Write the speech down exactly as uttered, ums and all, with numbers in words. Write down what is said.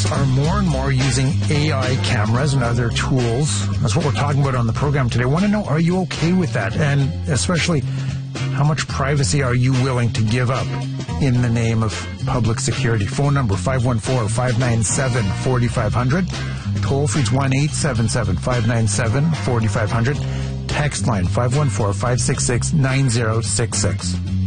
police are more and more using A I cameras and other tools. That's what we're talking about on the program today. I want to know, are you okay with that? And especially, how much privacy are you willing to give up in the name of public security? Phone number five one four, five nine seven, four five zero zero. Toll free is one eight seven seven, five nine seven, four five zero zero. Text line five one four, five six six, nine zero six six.